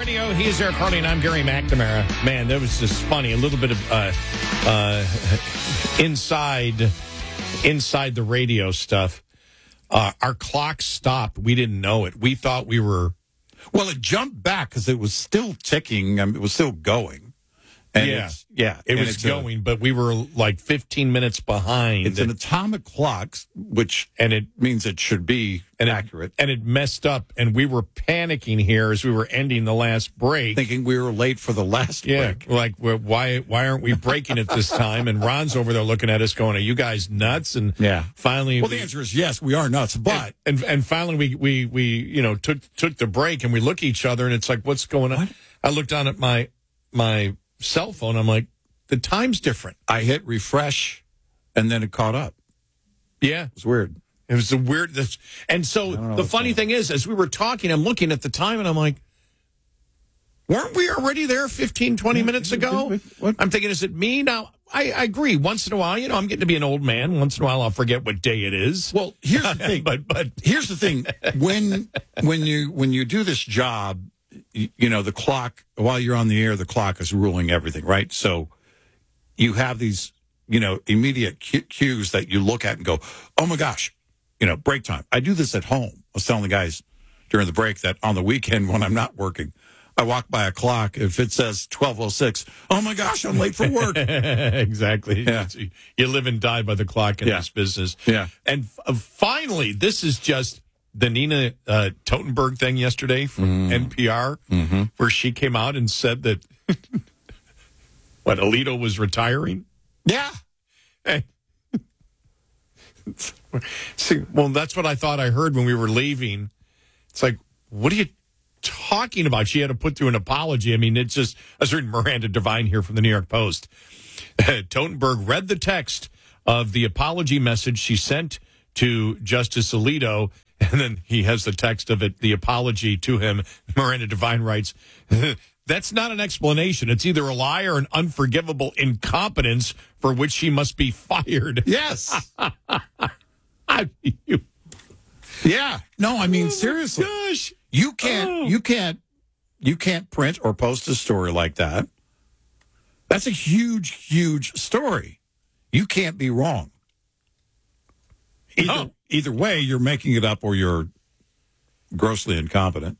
Radio. He is Eric Harley, and I'm Gary McNamara. Man, that was just funny. A little bit of inside the radio stuff. Our clock stopped. We didn't know it. We thought we were... Well, it jumped back because it was still ticking. It was still going. And it was going, but we were like 15 minutes behind. It's an atomic clock, it means it should be accurate. And it messed up, and we were panicking here as we were ending the last break. Thinking we were late for the last break. Like, why aren't we breaking it this time? And Ron's over there looking at us going, are you guys nuts? And finally... Well, the answer is yes, we are nuts, but... And finally we took the break, and we look at each other, and it's like, what's going on? What? I looked down at my cell phone. I'm like, the time's different. I hit refresh, and then it caught up. Yeah. It was weird. It was a weird... And so the funny thing is, as we were talking, I'm looking at the time, and I'm like, weren't we already there 15, 20 minutes ago? What? I'm thinking, is it me? Now, I agree. Once in a while, I'm getting to be an old man. Once in a while, I'll forget what day it is. Well, here's the thing. but here's the thing. When you do this job, the clock, while you're on the air, the clock is ruling everything, right? So you have these, immediate cues that you look at and go, oh, my gosh, break time. I do this at home. I was telling the guys during the break that on the weekend when I'm not working, I walk by a clock. If it says 12:06, oh, my gosh, I'm late for work. Exactly. Yeah. You live and die by the clock in this business. Yeah. And finally, this is just... the Nina Totenberg thing yesterday from NPR, where she came out and said that, Alito was retiring? Yeah. Hey. See, well, that's what I thought I heard when we were leaving. It's like, what are you talking about? She had to put through an apology. I mean, it's just, I was reading Miranda Devine here from the New York Post. Totenberg read the text of the apology message she sent to Justice Alito. And then he has the text of it, the apology to him. Miranda Devine writes, that's not an explanation. It's either a lie or an unforgivable incompetence for which she must be fired. Yes. Yeah. No, I mean, seriously. Gosh. You can't print or post a story like that. That's a huge, huge story. You can't be wrong. Either way, you're making it up or you're grossly incompetent.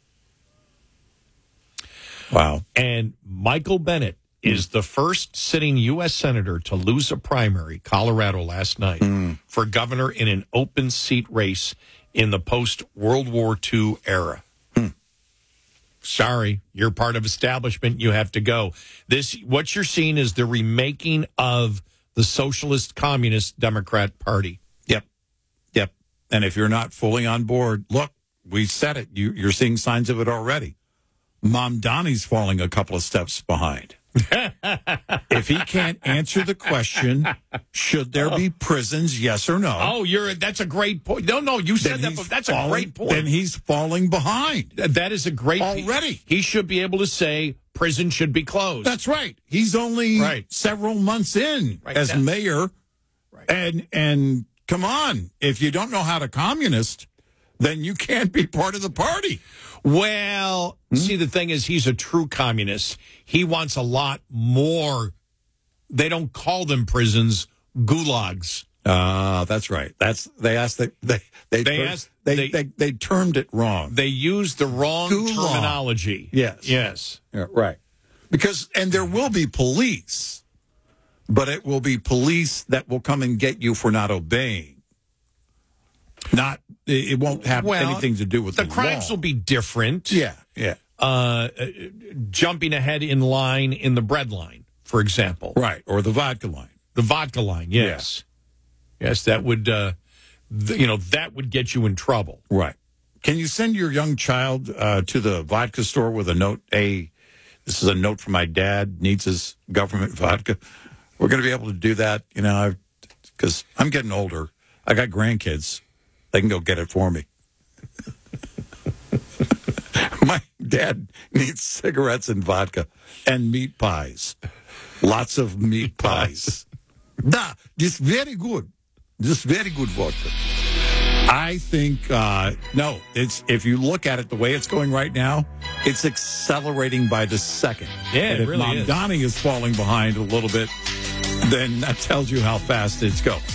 Wow. And Michael Bennet is the first sitting U.S. senator to lose a primary, Colorado, last night, for governor in an open seat race in the post-World War II era. Sorry, you're part of establishment. You have to go. What you're seeing is the remaking of the Socialist Communist Democrat Party. Yep. And if you're not fully on board, look, we said it. You're seeing signs of it already. Mom Donnie's falling a couple of steps behind. If he can't answer the question, should there be prisons, yes or no? Oh, that's a great point. No, you said that, but that's a great point. Then he's falling behind. That is a great point. Already. He should be able to say prison should be closed. That's right. He's only several months in as mayor. Right. And come on, if you don't know how to communist, then you can't be part of the party. Well, see, the thing is, he's a true communist. He wants a lot more. They don't call them prisons, gulags. That's right. They termed it wrong. They used the wrong terminology. Yes. Yeah, right. And there will be police, but it will be police that will come and get you for not obeying. It won't have anything to do with the crimes law. will be different. Yeah. Jumping ahead in line in the bread line, for example. Right, or the vodka line. The vodka line, yes. Yeah. Yes, that would, that would get you in trouble. Right. Can you send your young child to the vodka store with a note? Hey, this is a note from my dad, needs his government vodka. We're going to be able to do that, because I'm getting older. I got grandkids. They can go get it for me. My dad needs cigarettes and vodka and meat pies. Lots of meat pies. This very good. This very good vodka. I think no. It's if you look at it the way it's going right now, it's accelerating by the second. Yeah, and it if really is. Mamdani is falling behind a little bit, then that tells you how fast it's going.